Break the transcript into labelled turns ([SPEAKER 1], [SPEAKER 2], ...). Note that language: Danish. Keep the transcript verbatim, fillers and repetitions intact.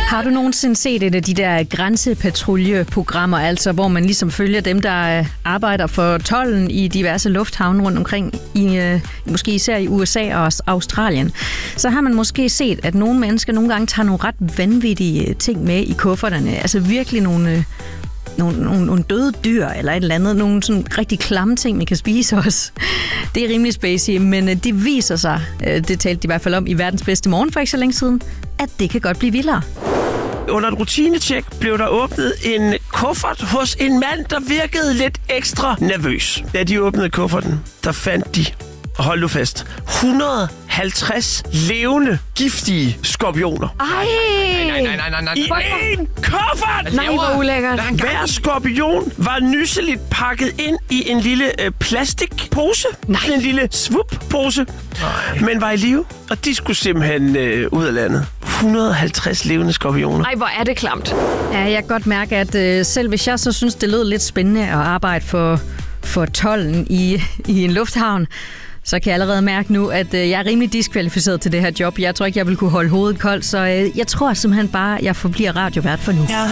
[SPEAKER 1] Har du nogensinde set et af de der grænsepatruljeprogrammer, altså hvor man ligesom følger dem, der arbejder for tolden i diverse lufthavne rundt omkring, i, måske især i U S A og Australien? Så har man måske set, at nogle mennesker nogle gange tager nogle ret vanvittige ting med i kufferterne. Altså virkelig nogle... Nogle, nogle, nogle døde dyr eller et eller andet. Nogle sådan rigtig klamme ting, man kan spise også. Det er rimelig spacey, men det viser sig, det talte de i hvert fald om i Verdens Bedste Morgen for ikke så længe siden, at det kan godt blive vildere.
[SPEAKER 2] Under et rutinetjek blev der åbnet en kuffert hos en mand, der virkede lidt ekstra nervøs. Da de åbnede kufferten, der fandt de, hold nu fast, et hundrede og halvtreds levende, giftige skorpioner.
[SPEAKER 1] Ej!
[SPEAKER 3] Nej, nej, nej, nej, nej.
[SPEAKER 2] I en kuffert!
[SPEAKER 1] Nej, hvor ulækkert.
[SPEAKER 2] Hver skorpion var nysseligt pakket ind i en lille øh, plastikpose.
[SPEAKER 1] Nej.
[SPEAKER 2] En lille svup-pose. Men var i live, og de skulle simpelthen øh, ud af landet. et hundrede og halvtreds levende skorpioner.
[SPEAKER 3] Ej, hvor er det klamt.
[SPEAKER 1] Ja, jeg kan godt mærke, at øh, selv hvis jeg så synes, det lød lidt spændende at arbejde for, for tolden i, i en lufthavn, så kan jeg allerede mærke nu, at øh, jeg er rimelig diskvalificeret til det her job. Jeg tror ikke, jeg vil kunne holde hovedet koldt, så øh, jeg tror simpelthen bare, at jeg forbliver radiovært for nu. Ja.